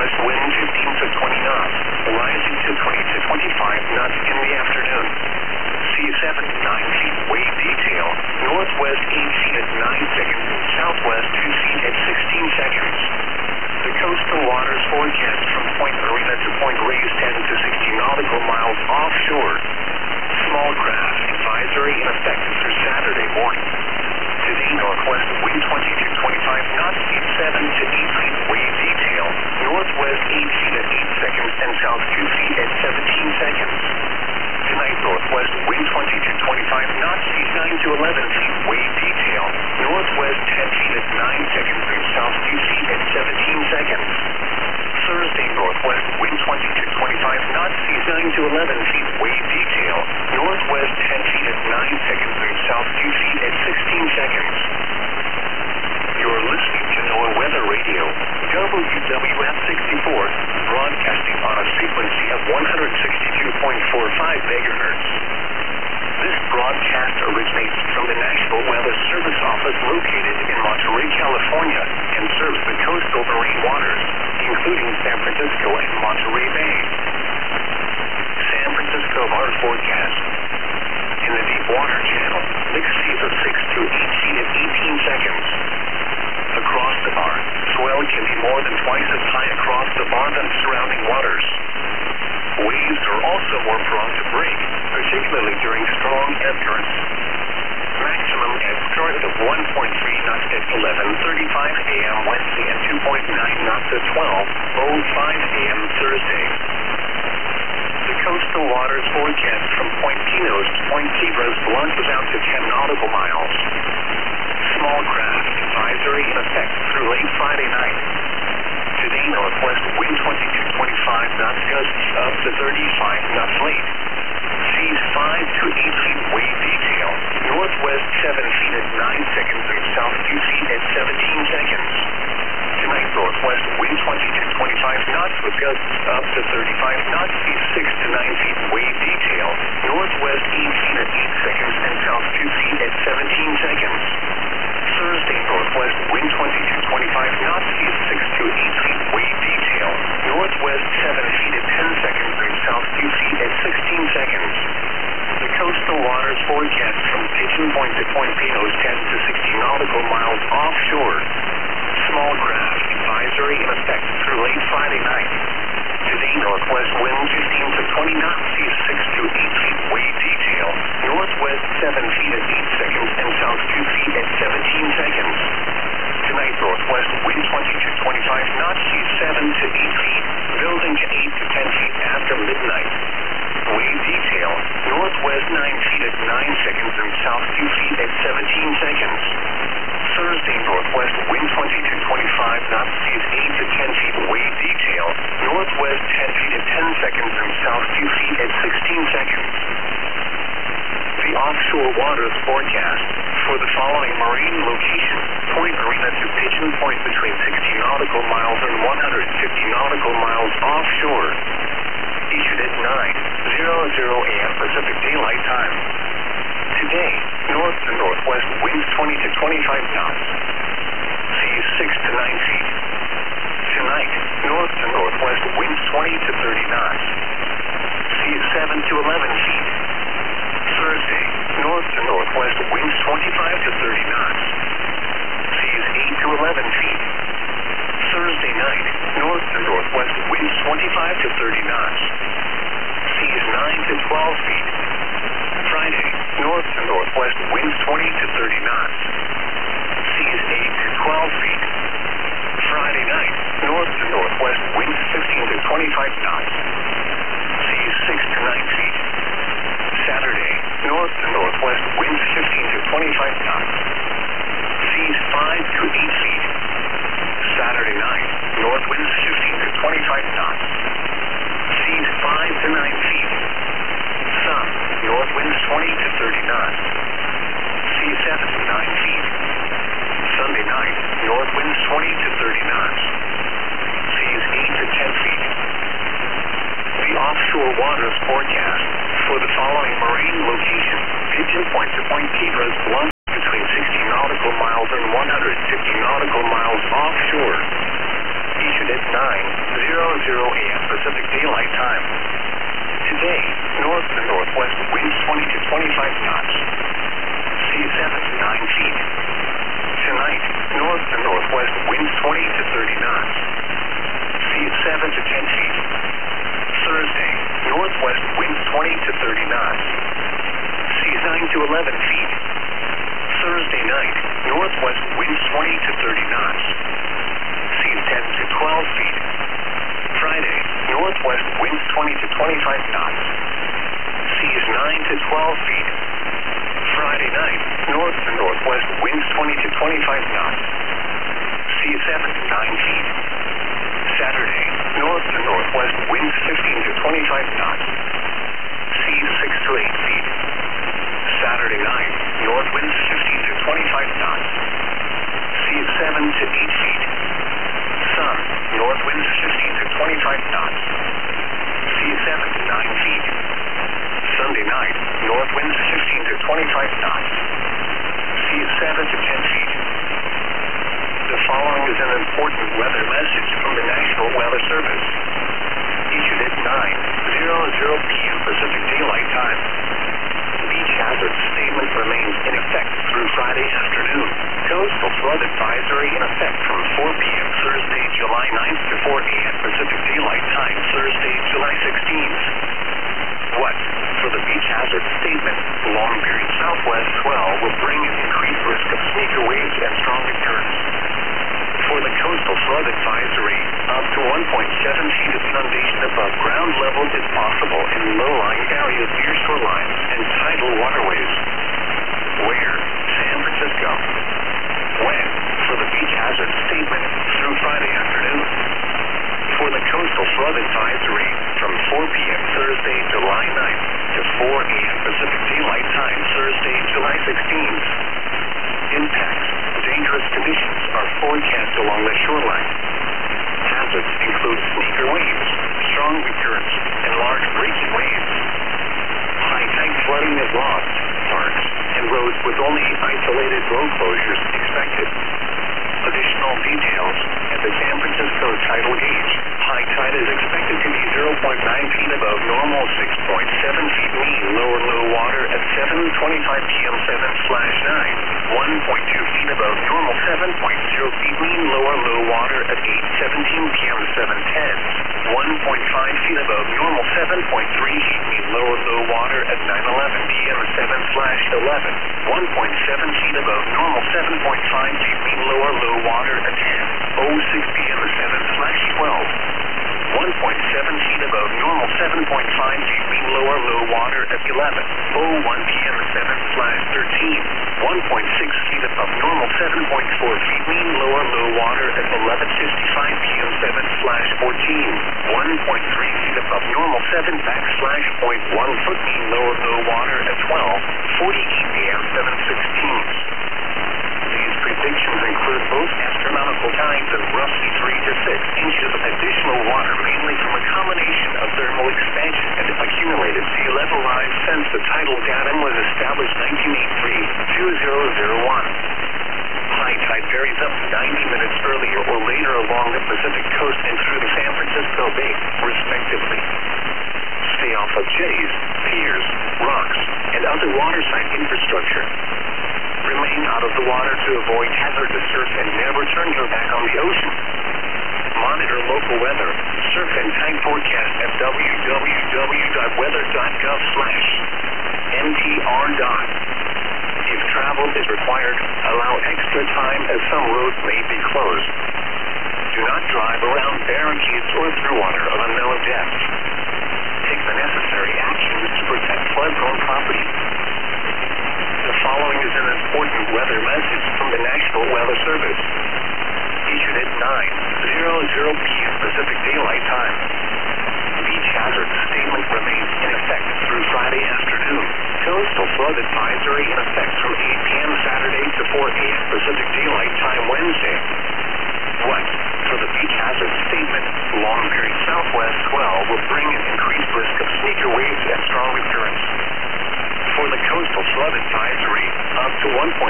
northwest wind 15 to 20 knots, rising to 20 to 25 knots in the afternoon. Sea 7, 9 feet, wave detail, northwest 8 feet at 9 seconds, and southwest 2 feet at 16 seconds. The coastal waters forecast from Point Marina to Point Reyes 10 to 60 nautical miles offshore. Small craft advisory in effect through Saturday morning. Today, northwest wind 20 to 25 knots, speed 7 to 8 feet, wave detail, northwest 8 feet at 8 seconds, and south 2 feet at 17 seconds. Tonight, northwest wind 20 to 25 knots, speed 9 to 11 feet, wave detail, northwest 10 feet at 9 seconds, and south 2 feet at 17 seconds. Thursday, northwest wind 20 to 25 knots, speed 9 to 11 feet, wave detail, northwest 10 feet at 9 seconds, and south 2 feet at 16 seconds. You're listening to NOAA Weather Radio, WWF 64, broadcasting on a frequency of 162.45 megahertz. This broadcast originates from the National Weather Service Office located in Monterey, California, and serves the coastal marine waters, including San Francisco and Monterey Bay. San Francisco water forecast. In the deep water channel, mixed seas of 6 to 8 feet at 18 seconds. Across the bar, swell can be more than twice as high across the bar than surrounding waters. Waves are also more prone to break, particularly during strong ebb currents. Maximum ebb current of 1.3 knots at 11:35 a.m. Wednesday and 2.9 knots at 12:05 a.m. Thursday. The coastal waters forecast from Point Pinos to Point Cabras launches out to 10 nautical miles. Small craft advisory in effect through late Friday night. Today, northwest wind 20 to 25 knots, gusts up to 35 knots late. Seas 5 to 8 feet, wave detail, northwest 7 feet at 9 seconds, and south 2 feet at 17 seconds. Tonight, northwest wind 20 to 25 knots with gusts up to 35 knots, seas 6 to 9 feet, wave detail, northwest 8 feet at 8 seconds, and south 2 feet at 17 seconds. Thursday, northwest wind 20 to 25 knots, seas 6 to 8 feet, wave detail, northwest 7 feet at 10 seconds, and south 2 feet at 16 seconds. The coastal waters forecast from Pigeon Point to Point Pinos 10 to 60 nautical miles offshore. Small craft advisory in effect through late Friday night. Today, northwest wind 15 to 20 knots, seas 6 to 8 feet, wave detail, northwest 7 feet at 8 seconds, and south 2 feet at 17 seconds. Tonight, northwest wind 20 to 25 knots, seas 7 to 8 feet, building to 8 to 10 feet after midnight. Wave detail, northwest 9 feet at 9 seconds, and south 2 feet at 17 seconds. Thursday, northwest wind 20 to 25 knots, seas 8 to 10 feet, wave detail, northwest 10 feet at 10 seconds, and south 2 feet at 16 seconds. The offshore waters forecast for the following marine location: Point Marina to Pigeon Point between 60 nautical miles and 150 nautical miles offshore. Issued at 9:00 a.m. Pacific Daylight Time. Today, north to northwest winds 20 to 25 knots. Seas 6 to 9 feet. Tonight, north to northwest winds 20 to 30 knots. Seas 7 to 11 feet. Thursday, north to northwest winds 25 to 30 knots. Seas 8 to 11 feet. Thursday night, north to northwest winds 25 to 30 knots. Seas 9 to 12 feet. Friday, north to northwest winds 20 to 30 knots. Seas 8 to 12 feet. Friday night, north to northwest winds 15 to 25 knots. Seas 6 to 9 feet. Saturday, north to northwest winds 15 to 25 knots. Seas 5 to 8 feet. Saturday night, north winds 15 to 25 knots. Seas 5 to 9 feet. Sun, north winds 20 to 30 knots. Seas 7 to 9 feet. Sunday night, north winds 20 to 30 knots. Seas 8 to 10 feet. The offshore waters forecast for the following marine location: Pigeon Point to Point Cabras, launch between 60 nautical miles and 150 nautical miles offshore. Issued at 9:00 feet. Tonight, north to northwest winds 20 to 30 knots. Seas 7 to 10 feet. Thursday, northwest winds 20 to 30 knots. Seas 9 to 11 feet. Thursday night, northwest winds 20 to 30 knots. Seas 10 to 12 feet. Friday, northwest winds 20 to 25 knots. Seas 9 to 12 feet. Friday night, north to northwest winds 20 to 25 knots. Seas 7 to 9 feet. Saturday, north to northwest winds 15 to 25 knots. Seas 6 to 8 feet. Saturday night, north winds 15 to 25 knots. Seas 7 to 8 feet. Sun, north winds 15 to 25 knots. Seas 7 to 9 feet. Sunday night, north winds 15 to 25 knots. Seas 7 to 10 feet. The following is an important weather message from the National Weather Service. Issued at 9:00 p.m. Pacific Daylight Time. Beach hazard statement remains in effect through Friday afternoon. Coastal flood advisory in effect from 4 p.m. Thursday, July 9th to 4 a.m. Pacific Daylight Time, Thursday, July 16th. What? For the beach hazard statement, long period southwest swell will bring an increased risk of sneaker waves and strong currents. For the coastal flood advisory, up to 1.7 feet of inundation above ground level is possible in low-lying areas near shorelines and tidal waterways. Where? San Francisco. When? For the beach hazard statement, through Friday afternoon. For the coastal flood advisory, from 4 p.m. Thursday, July 9th to 4 a.m. Pacific Daylight Time, Thursday, July 16th. Impacts. Dangerous conditions are forecast along the shoreline. Hazards include sneaker waves, strong currents, and large breaking waves. High tide flooding of lofts, parks, and roads with only isolated road closures expected. Additional details at the San Francisco tidal gauge. High tide is expected to be 0.9 feet above normal, 6.7 feet mean lower low water at 7:25 p.m. 7/9, 1.2 feet above normal, 7.0 feet mean lower low water at 8:17 p.m. 7:10, 1.5 feet above normal, 7.3 feet mean lower low water at 9:11 p.m. 7/11, 1.7 feet above normal, 7.5 feet mean lower low water at 10:06 p.m. 7/12, 1.7 feet above normal, 7.5 feet mean lower low water at 11:01 p.m. 7/13, 1.6 feet above normal, 7.4 feet mean lower low water at 11:55 p.m. 7/14, 1.3 feet above normal, 7/.1 foot mean lower low water at 12:48 p.m. 7/16. These predictions include both astronomical tides of roughly 3 to 6 inches of additional water, mainly from a combination of thermal expansion and accumulated sea level rise since the tidal datum was established 1983-2001. High tide varies up to 90 minutes earlier or later along the Pacific coast and through the San Francisco Bay, respectively. Stay off of jetties, piers, rocks, and other waterside infrastructure. Remain out of the water to avoid hazardous surf and never turn your back on the ocean. Monitor local weather, surf and tide forecast at www.weather.gov/mtr. If travel is required, allow extra time as some roads may be closed. Do not drive around barricades or through water of unknown depth. Take the necessary actions to protect flood-prone property. The following is an important weather message from the National Weather Service. Issued at 9:00 p.m. Pacific Daylight Time. Beach hazard statement remains in effect through Friday afternoon. Coastal flood advisory in effect from 8 p.m. Saturday to 4 a.m. Pacific Daylight Time Wednesday. What? For the beach hazard statement, long period southwest swell will bring an increased risk of sneaker waves and strong currents. For the coastal flood advisory, up to 1.